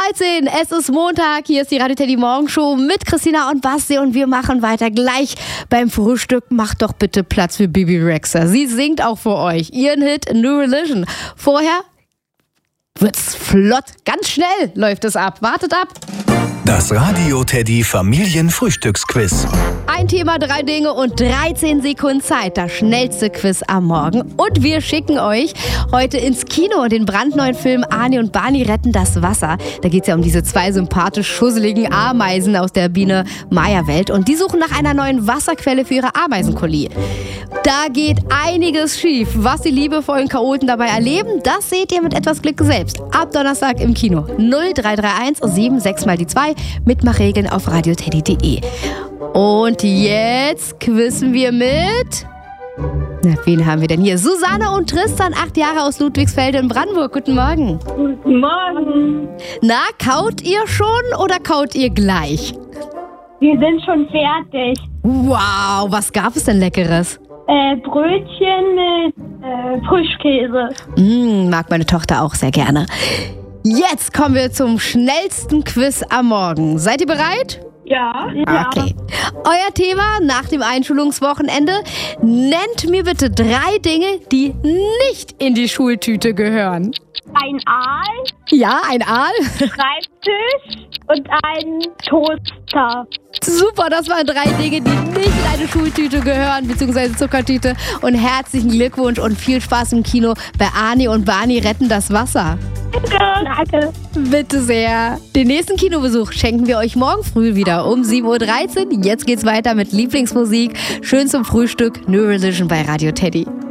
7:13 Uhr, es ist Montag, hier ist die Radio Teddy Morgenshow mit Christina und Basti und wir machen weiter gleich beim Frühstück. Macht doch bitte Platz für Bibi Rexha. Sie singt auch für euch ihren Hit New Religion. Vorher wird's flott, ganz schnell läuft es ab. Wartet ab. Das Radio Teddy Familienfrühstücksquiz. Ein Thema, 3 Dinge und 13 Sekunden Zeit. Das schnellste Quiz am Morgen. Und wir schicken euch heute ins Kino den brandneuen Film Arnie und Barney retten das Wasser. Da geht es ja um diese 2 sympathisch schusseligen Ameisen aus der Biene Maya-Welt. Und die suchen nach einer neuen Wasserquelle für ihre Ameisenkolonie. Da geht einiges schief. Was die liebevollen Chaoten dabei erleben, das seht ihr mit etwas Glück selbst. Ab Donnerstag im Kino. 0331 76 mal die 2. Mitmachregeln auf radioteddy.de. Und jetzt quizzen wir mit... Na, wen haben wir denn hier? Susanne und Tristan, 8 Jahre aus Ludwigsfelde in Brandenburg. Guten Morgen. Guten Morgen. Na, kaut ihr schon oder kaut ihr gleich? Wir sind schon fertig. Wow, was gab es denn Leckeres? Brötchen mit Frischkäse. Mag meine Tochter auch sehr gerne. Jetzt kommen wir zum schnellsten Quiz am Morgen. Seid ihr bereit? Ja. Okay. Euer Thema nach dem Einschulungswochenende. Nennt mir bitte 3 Dinge, die nicht in die Schultüte gehören. Ein Aal, Ja, ein Aal. Schreibtisch und ein Toaster. Super, das waren 3 Dinge, die nicht in eine Schultüte gehören, beziehungsweise Zuckertüte. Und herzlichen Glückwunsch und viel Spaß im Kino bei Arnie und Barney retten das Wasser. Danke. Bitte sehr. Den nächsten Kinobesuch schenken wir euch morgen früh wieder um 7:13 Uhr. Jetzt geht's weiter mit Lieblingsmusik. Schön zum Frühstück. New Religion bei Radio Teddy.